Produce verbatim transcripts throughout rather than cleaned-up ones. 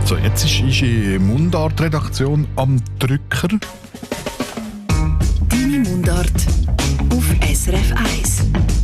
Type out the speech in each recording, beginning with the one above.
So, jetzt ist unsere Mundart-Redaktion am Drücker. Deine Mundart auf S R F eins.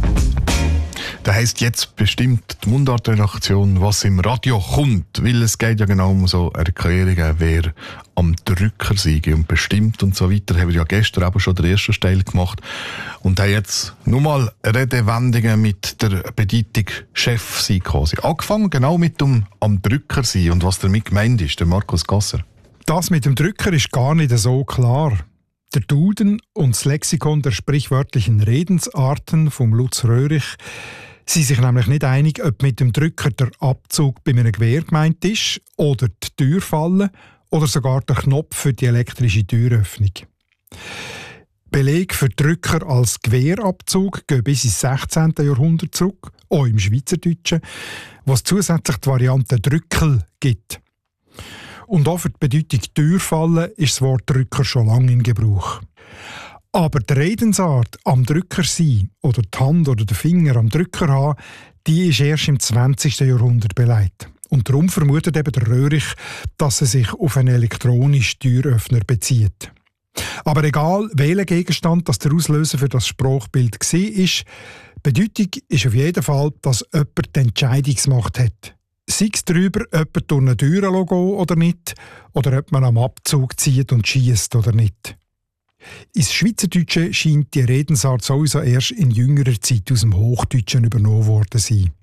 Das heisst jetzt bestimmt die Mundart-Redaktion, was im Radio kommt, weil es geht ja genau um so Erklärungen, wer am Drücker sei und bestimmt und so weiter. Haben wir ja gestern aber schon den ersten Teil gemacht und haben jetzt nochmal Redewendungen mit der Bedeutung Chef sein quasi. Angefangen genau mit dem am Drücker sein und was damit gemeint ist, der Markus Gasser. Das mit dem Drücker ist gar nicht so klar. Der Duden und das Lexikon der sprichwörtlichen Redensarten vom Lutz Röhrich sind sich nämlich nicht einig, ob mit dem Drücker der Abzug bei einem Gewehr gemeint ist oder die Türfalle oder sogar der Knopf für die elektrische Türöffnung. Beleg für Drücker als Gewehrabzug gehen bis ins sechzehnten Jahrhundert zurück, auch im Schweizerdeutschen, wo es zusätzlich die Variante Drückel gibt. Und auch für die Bedeutung Türfalle ist das Wort Drücker schon lange in Gebrauch. Aber die Redensart am Drücker sein oder die Hand oder den Finger am Drücker haben, die ist erst im zwanzigsten Jahrhundert belegt. Und darum vermutet eben der Röhrich, dass er sich auf einen elektronischen Türöffner bezieht. Aber egal, welcher Gegenstand das der Auslöser für das Sprachbild war, Bedeutung ist auf jeden Fall, dass jemand die Entscheidungsmacht hat. Sei es darüber, ob er durch eine Tür gehen oder nicht, oder ob man am Abzug zieht und schiesst oder nicht. Ins Schweizerdeutsche scheint die Redensart sowieso erst in jüngerer Zeit aus dem Hochdeutschen übernommen worden zu sein.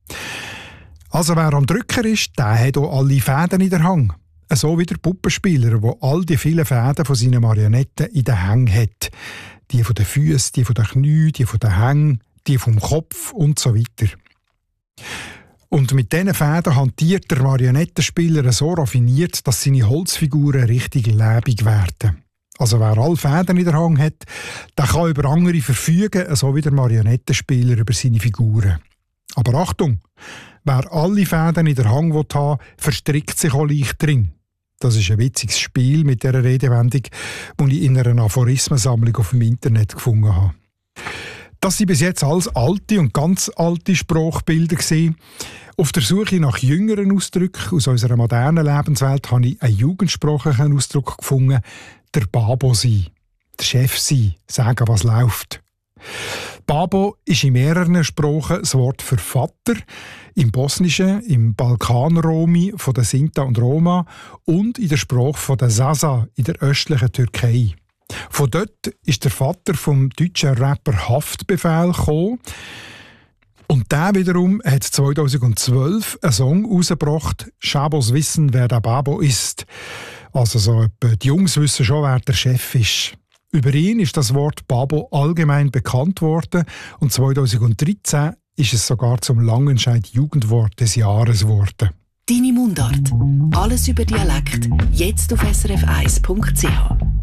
Also wer am Drücker ist, der hat auch alle Fäden in der Hand. So wie der Puppenspieler, der all die vielen Fäden von seinen Marionetten in den Hängen hat. Die von den Füßen, die von den Knien, die von den Hängen, die vom Kopf und so weiter. Und mit diesen Fäden hantiert der Marionettenspieler so raffiniert, dass seine Holzfiguren richtig lebendig werden. Also wer alle Fäden in der Hand hat, der kann über andere verfügen, so wie der Marionettenspieler über seine Figuren. Aber Achtung, wer alle Fäden in der Hand haben will, verstrickt sich auch leicht drin. Das ist ein witziges Spiel mit dieser Redewendung, die ich in einer Aphorismensammlung auf dem Internet gefunden habe. Das sind bis jetzt alles alte und ganz alte Sprachbilder gewesen. Auf der Suche nach jüngeren Ausdrücken aus unserer modernen Lebenswelt habe ich einen jugendsprachlichen Ausdruck gefunden, der Babo sein, der Chef sein, sagen, was läuft. Babo ist in mehreren Sprachen das Wort für Vater, im Bosnischen, im Balkanromi von der Sinta und Roma und in der Sprache von der Zaza in der östlichen Türkei. Von dort ist der Vater vom deutschen Rapper Haftbefehl gekommen. Und der wiederum hat zweitausendzwölf einen Song rausgebracht, «Schabos wissen, wer der Babo ist». Also so etwa, die Jungs wissen schon, wer der Chef ist. Über ihn ist das Wort Babo allgemein bekannt worden und zweitausenddreizehn ist es sogar zum Langenscheid Jugendwort des Jahres geworden. Deine Mundart. Alles über Dialekt. Jetzt auf s r f eins punkt c h.